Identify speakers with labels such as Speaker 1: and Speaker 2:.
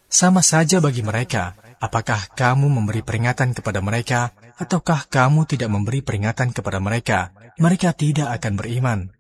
Speaker 1: Sama saja bagi mereka, apakah kamu memberi peringatan kepada mereka, ataukah kamu tidak memberi peringatan kepada mereka, mereka tidak akan beriman.